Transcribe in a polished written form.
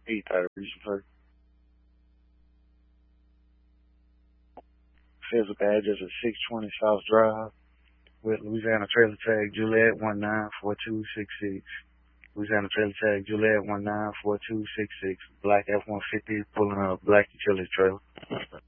Reason for physical address is 620 South Drive with Louisiana Trailer Tag Juliet 194266. Louisiana Trailer Tag Juliet 194266. Black F-150 pulling a black utility trailer.